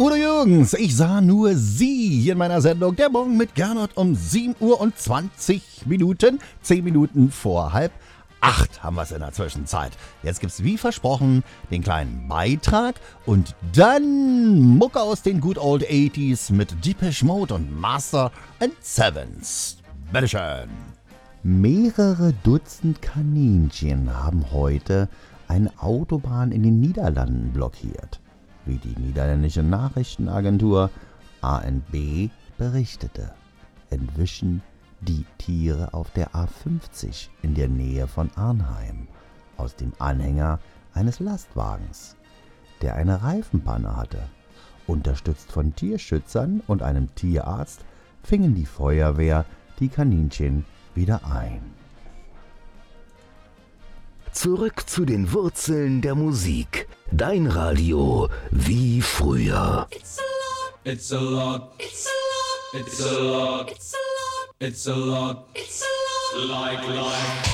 Udo Jürgens, ich sah nur Sie hier in meiner Sendung Der Morgen mit Gernot um 7 Uhr und 20 Minuten. 10 Minuten vor 7:30 haben wir es in der Zwischenzeit. Jetzt gibt's wie versprochen den kleinen Beitrag und dann Mucke aus den Good Old 80s mit Depeche Mode und Master and Sevens. Bitteschön. Mehrere Dutzend Kaninchen haben heute eine Autobahn in den Niederlanden blockiert, wie die niederländische Nachrichtenagentur ANB berichtete. Entwischen die Tiere auf der A50 in der Nähe von Arnhem aus dem Anhänger eines Lastwagens, der eine Reifenpanne hatte. Unterstützt von Tierschützern und einem Tierarzt fingen die Feuerwehr die Kaninchen wieder ein. Zurück zu den Wurzeln der Musik. Dein Radio wie früher. It's a lot. It's a lot. It's a lot. It's a lot. It's a lot. It's a lot. It's a lot. Like.